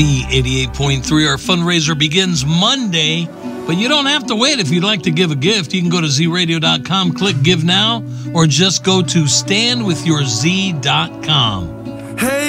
88.3. Our fundraiser begins Monday, but you don't have to wait. If you'd like to give a gift, you can go to zradio.com, click Give Now, or just go to standwithyourz.com. Hey.